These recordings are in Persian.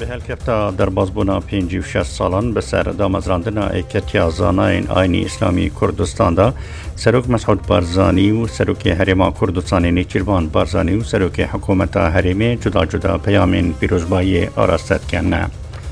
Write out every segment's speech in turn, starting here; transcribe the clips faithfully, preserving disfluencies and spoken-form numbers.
به هلکفتا در بازبونا پنجی و شش سالان به سر دامزراندنا ایکتی زاناین آینی اسلامی کردستان دا سروک مسعود بارزانی و سروک هرما کردستان نیچیروان بارزانی و سروک حکومت هرمی جدا جدا پیامین پیروزبایی آراستد کنه.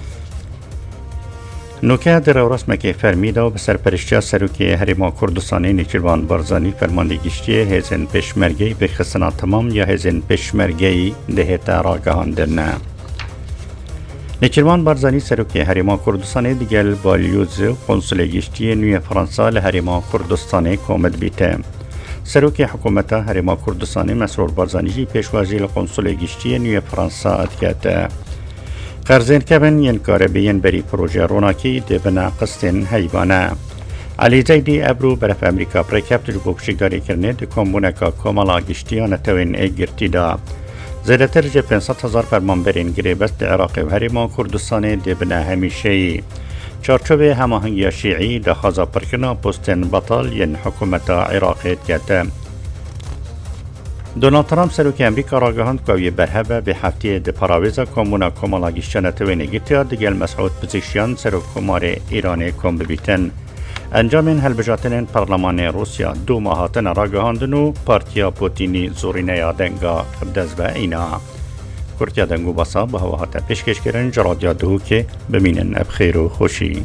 نوکه در رسمه که فرمیده و به سرپرشتی سروک هرما کردستان نیچیروان بارزانی فرماندهگیشتی هزین پشمرگی به خسنا تمام یا هزین پشمرگی دهت راگهاندنه. نیچیروان بارزانی سروک هرما کردستان دیگل بالیوز قنصلگیشتی نوی فرانسا لهرما کردستان کومد بیته. سروک حکومت هرما کردستان مسرور بارزانی پیشوازی لقنصلگیشتی نوی فرانسا ادکته. قرزین کبن ین کار بین بری پروژه روناکی دی بنا قستین حیوانه. علی زیدی ابرو برف امریکا پرکب تجربه کشیگاری کرنه دی کمبونکا کمالا گشتیان توین ایگرتی دا. زیده ترجه پنصد هزار فرمانبرین گریبست عراق و هرما کردستان دی بنا همیشهی. چارچوب هماهنگی شیعی دا خازا پرکنا پستن بطال ین حکومت عراقیت گته. دونالد ترامپ سروک امریکا را گهاند که برهبه به هفته د پاراویزا کمونا کمالا گیشتن توینه گیتیا دیگل مسعود پزیشیان سروک کمار ایران کم ببیتن. انجام این هلبجاتن پارلمان روسیا دو ماهاتن را گهاندن و پارتیا پوتینی زورینه یادنگا بدز به اینا. کرتیا دنگو باسا به هواهات پیشکش کرن جرادیا دهو که بمینن ابخیر و خوشی.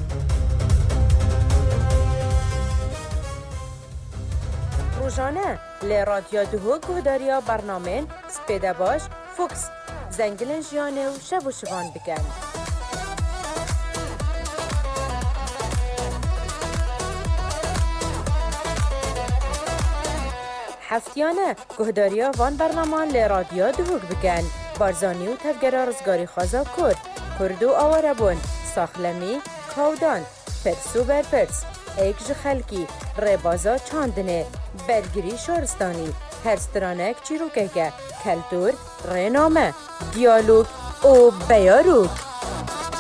روزانه لی رادیو دهو گهداریا برنامه سپیده باش فوکس زنگلن جیانه و شب و شبان بکن. هفتیانه گهداریا وان برنامه لی رادیو دهو بکن. بارزانی و تفگره رزگاری خوازا کرد کردو آواربون ساخلمی کودان پرسو برپرس ایکج خلکی ربازا چاندنه برگری شورستانی هرسترانک چیروکه کلتور رنامه دیالوگ و بیاروک